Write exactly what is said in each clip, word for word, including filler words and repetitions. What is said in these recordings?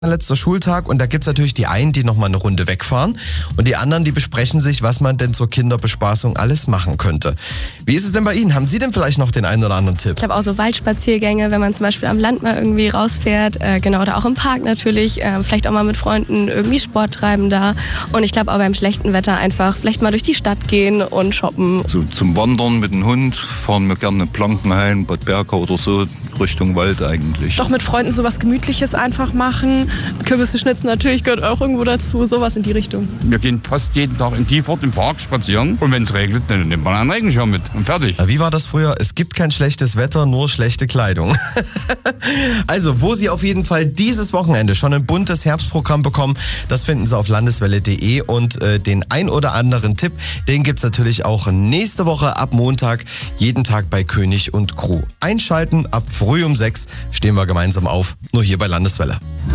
Letzter Schultag und da gibt's natürlich die einen, die nochmal eine Runde wegfahren und die anderen, die besprechen sich, was man denn zur Kinderbespaßung alles machen könnte. Wie ist es denn bei Ihnen? Haben Sie denn vielleicht noch den einen oder anderen Tipp? Ich habe auch so Waldspaziergänge, wenn man zum Beispiel am Land mal irgendwie rausfährt, äh, genau, oder auch im Park natürlich, äh, vielleicht auch mal mit Freunden irgendwie Sport treiben da und ich glaube auch beim schlechten Wetter einfach vielleicht mal durch die Stadt gehen und shoppen. So, zum Wandern mit dem Hund fahren wir gerne Plankenhain, Bad Berka oder so, Richtung Wald eigentlich. Doch mit Freunden sowas Gemütliches einfach machen. Kürbisse schnitzen natürlich gehört auch irgendwo dazu, sowas in die Richtung. Wir gehen fast jeden Tag in Tiefort im Park spazieren und wenn es regnet, dann nimmt man einen Regenschirm mit und fertig. Wie war das früher? Es gibt kein schlechtes Wetter, nur schlechte Kleidung. Also, wo Sie auf jeden Fall dieses Wochenende schon ein buntes Herbstprogramm bekommen, das finden Sie auf landeswelle punkt de und äh, den ein oder anderen Tipp, den gibt's natürlich auch nächste Woche ab Montag, jeden Tag bei König und Crew. Einschalten, ab früh um sechs stehen wir gemeinsam auf, nur hier bei Landeswelle.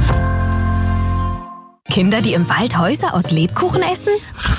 Kinder, die im Wald Häuser aus Lebkuchen essen?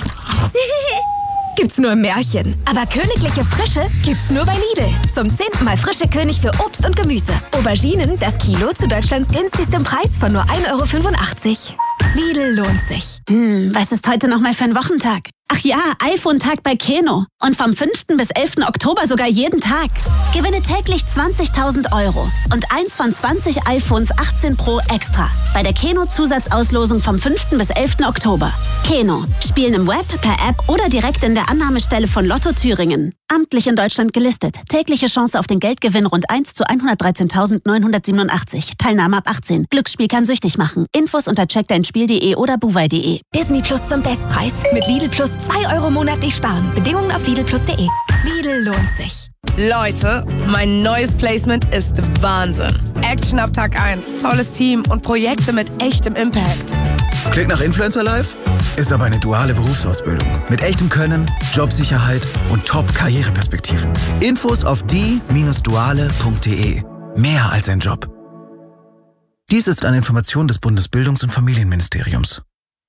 Gibt's nur im Märchen. Aber königliche Frische gibt's nur bei Lidl. Zum zehnten Mal frische König für Obst und Gemüse. Auberginen, das Kilo zu Deutschlands günstigstem Preis von nur ein Euro fünfundachtzig. Lidl lohnt sich. Hm, was ist heute nochmal für ein Wochentag? Ach ja, iPhone-Tag bei Keno. Und vom fünften bis elften Oktober sogar jeden Tag. Gewinne täglich zwanzigtausend Euro und eins von zwanzig iPhones achtzehn Pro extra. Bei der Keno-Zusatzauslosung vom fünften bis elften Oktober. Keno. Spielen im Web, per App oder direkt in der Annahmestelle von Lotto Thüringen. Amtlich in Deutschland gelistet. Tägliche Chance auf den Geldgewinn rund eins zu hundertdreizehntausendneunhundertsiebenundachtzig. Teilnahme ab achtzehn. Glücksspiel kann süchtig machen. Infos unter check dein spiel punkt de oder buwei punkt de. Disney Plus zum Bestpreis. Mit Lidl Plus zwei Euro monatlich sparen. Bedingungen auf lidl plus punkt de. Lidl lohnt sich. Leute, mein neues Placement ist Wahnsinn. Action ab Tag eins, tolles Team und Projekte mit echtem Impact. Klingt nach Influencer Life? Ist aber eine duale Berufsausbildung. Mit echtem Können, Jobsicherheit und Top-Karriereperspektiven. Infos auf die Bindestrich duale Punkt de. Mehr als ein Job. Dies ist eine Information des Bundesbildungs- und Familienministeriums.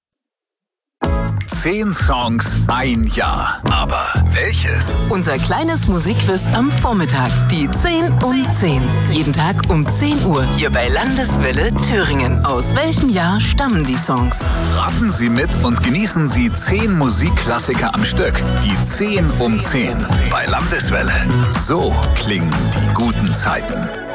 Zehn Songs, ein Jahr. Aber welches? Unser kleines Musikquiz am Vormittag. Die zehn um zehn. Jeden Tag um zehn Uhr. Hier bei Landeswelle Thüringen. Aus welchem Jahr stammen die Songs? Raten Sie mit und genießen Sie zehn Musikklassiker am Stück. Die zehn um zehn bei Landeswelle. So klingen die guten Zeiten.